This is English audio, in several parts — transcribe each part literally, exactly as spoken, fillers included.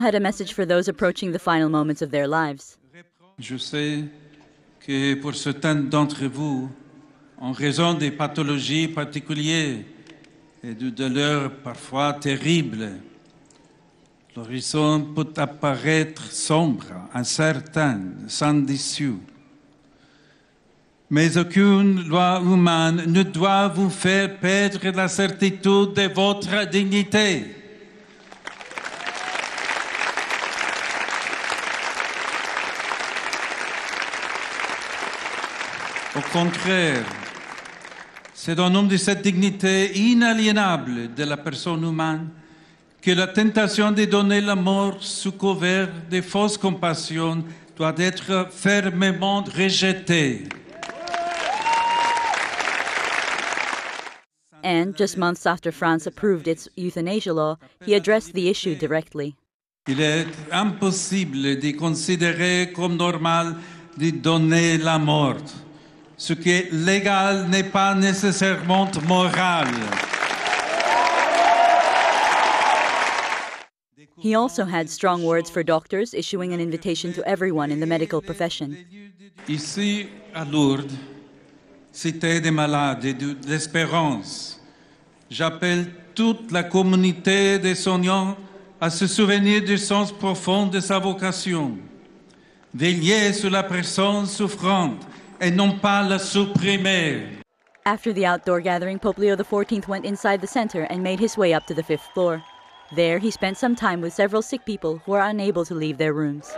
had a message for those approaching the final moments of their lives. Je sais que pour certains d'entre vous, en raison des pathologies particulières et de douleurs parfois terribles, l'horizon peut apparaître sombre, incertain, sans issue. Mais aucune loi humaine ne doit vous faire perdre la certitude de votre dignité. Au contraire, c'est au nom de cette dignité inaliénable de la personne humaine que la tentation de donner la mort sous couvert de fausses compassions doit être fermement rejetée. And just months after France approved its euthanasia law, he addressed the issue directly. Il est impossible de considérer comme normal de donner la mort. Ce qui est légal n'est pas nécessairement moral. He also had strong words for doctors, issuing an invitation to everyone in the medical profession. Ici, à Lourdes, cité des malades et de l'espérance, j'appelle toute la communauté des soignants à se souvenir du sens profond de sa vocation. Veiller sur la personne souffrante et non pas la supprimer. After the outdoor gathering, Pope Leo the fourteenth went inside the center and made his way up to the fifth floor. There, he spent some time with several sick people who are unable to leave their rooms.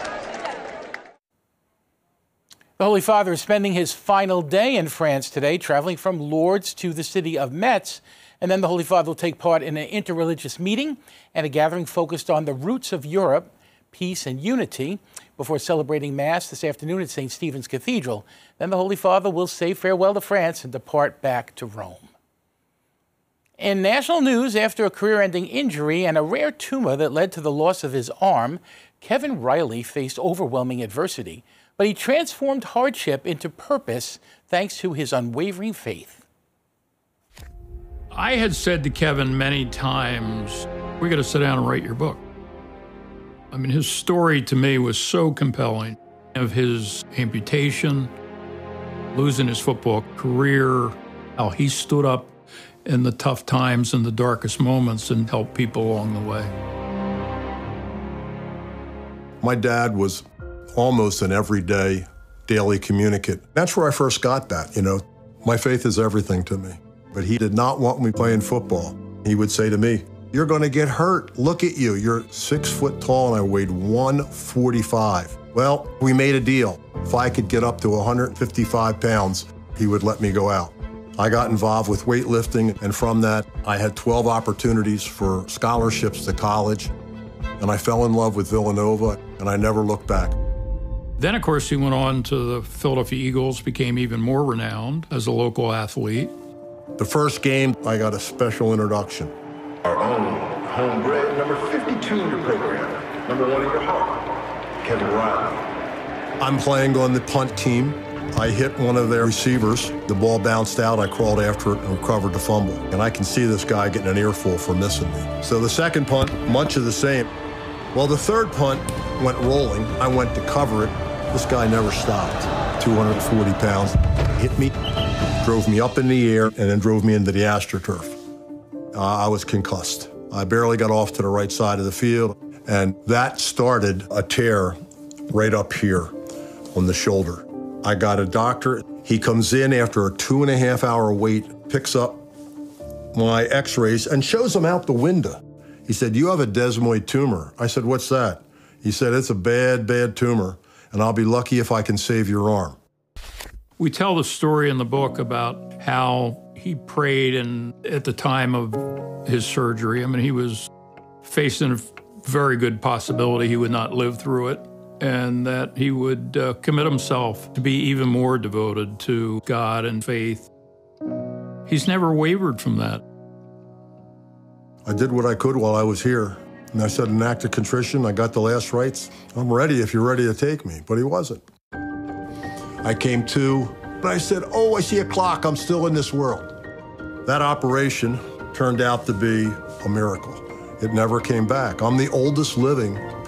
The Holy Father is spending his final day in France today, traveling from Lourdes to the city of Metz. And then the Holy Father will take part in an interreligious meeting and a gathering focused on the roots of Europe, peace and unity, before celebrating Mass this afternoon at Saint Stephen's Cathedral. Then the Holy Father will say farewell to France and depart back to Rome. In national news, after a career-ending injury and a rare tumor that led to the loss of his arm, Kevin Riley faced overwhelming adversity, but he transformed hardship into purpose thanks to his unwavering faith. I had said to Kevin many times, we got to sit down and write your book. I mean, his story to me was so compelling, of his amputation, losing his football career, how he stood up in the tough times and the darkest moments and helped people along the way. My dad was almost an everyday, daily communicant. That's where I first got that, you know. My faith is everything to me. But he did not want me playing football. He would say to me, "You're going to get hurt. Look at you. You're six foot tall," and I weighed one forty-five. Well, we made a deal. If I could get up to one hundred fifty-five pounds, he would let me go out. I got involved with weightlifting, and from that, I had twelve opportunities for scholarships to college, and I fell in love with Villanova, and I never looked back. Then, of course, he went on to the Philadelphia Eagles, became even more renowned as a local athlete. The first game, I got a special introduction. Our own homebred number fifty-two in your program, number one in your heart, Kevin Riley. I'm playing on the punt team. I hit one of their receivers. The ball bounced out. I crawled after it and recovered the fumble. And I can see this guy getting an earful for missing me. So the second punt, much of the same. Well, the third punt went rolling. I went to cover it. This guy never stopped. two hundred forty pounds. Hit me, drove me up in the air, and then drove me into the AstroTurf. Uh, I was concussed. I barely got off to the right side of the field, and that started a tear right up here on the shoulder. I got a doctor. He comes in after a two and a half hour wait, picks up my x-rays and shows them out the window. He said, "You have a desmoid tumor." I said, "What's that?" He said, "It's a bad, bad tumor, and I'll be lucky if I can save your arm." We tell the story in the book about how he prayed, and at the time of his surgery, I mean, he was facing a very good possibility he would not live through it, and that he would uh, commit himself to be even more devoted to God and faith. He's never wavered from that. I did what I could while I was here. And I said, an act of contrition, I got the last rites. I'm ready if you're ready to take me. But he wasn't. I came to, and I said, oh, I see a clock. I'm still in this world. That operation turned out to be a miracle. It never came back. I'm the oldest living